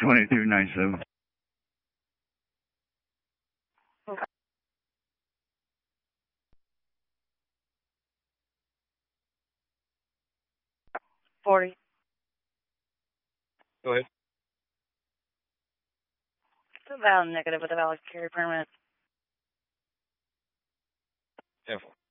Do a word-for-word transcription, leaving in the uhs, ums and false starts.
twenty-two ninety-seven. Forty. Go ahead. It's a valid negative with a valid carry permit. Ten four.